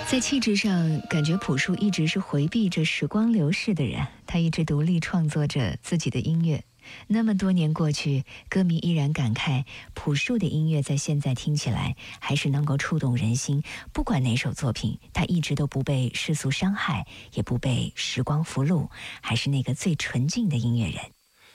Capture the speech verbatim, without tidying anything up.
在气质上，感觉朴树一直是回避着时光流逝的人，他一直独立创作着自己的音乐。那么多年过去，歌迷依然感慨，朴树的音乐在现在听起来还是能够触动人心。不管哪首作品，他一直都不被世俗伤害，也不被时光俘虏，还是那个最纯净的音乐人。